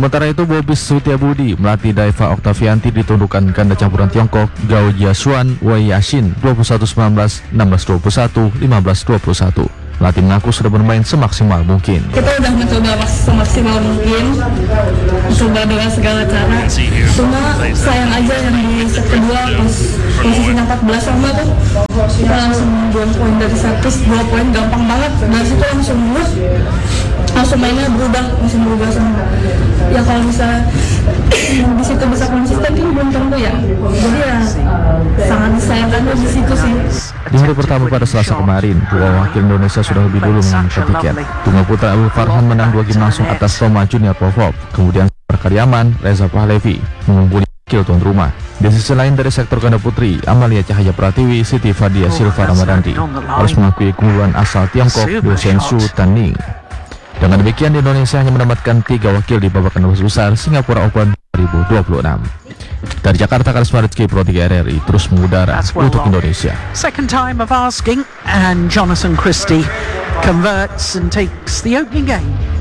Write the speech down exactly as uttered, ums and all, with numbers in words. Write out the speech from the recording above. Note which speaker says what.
Speaker 1: Sementara itu, Bobby Sutiabudi melatih Daiva Oktavianti ditundukkan ganda campuran Tiongkok Gao Jiasuan Wei Yashin dua puluh satu sembilan belas, enam belas dua puluh satu, lima belas dua puluh satu. Pelatih mengaku sudah bermain semaksimal mungkin.
Speaker 2: Kita udah mencoba semaksimal mungkin, mencoba dengan segala cara. Cuma sayang aja yang di set kedua pas posisinya empat belas sama tuh kita langsung dua poin dari satu, dua poin gampang banget. Dari situ langsung mulus, langsung mainnya berubah, langsung berubah semua. Ya kalau bisa di situ bisa konsisten kan belum tentu ya. Jadi ya sangat disayangkan di situ sih.
Speaker 1: Di hari pertama pada Selasa kemarin, dua wakil Indonesia sudah lebih dulu mengambil tiket. Tunggal putra Abdul Farhan menang dua game langsung atas Roma Junior Popov. Kemudian Karyaman, Reza Pahlevi mengungguli wakil tuan rumah. Di sisi lain dari sektor ganda putri, Amalia Cahaya Pratiwi, Siti Fadia Silva Ramadhanti harus mengakui keunggulan asal Tiongkok Do Shensu Tanning. Dengan demikian, Indonesia hanya mendapatkan tiga wakil di babak enam belas besar Singapura Open dua ribu dua puluh enam. Dari Jakarta, Karisma Rizky, Pro tiga R R I terus mengudara untuk Indonesia.
Speaker 3: Second time of asking, and Jonathan Christie converts and takes the opening game.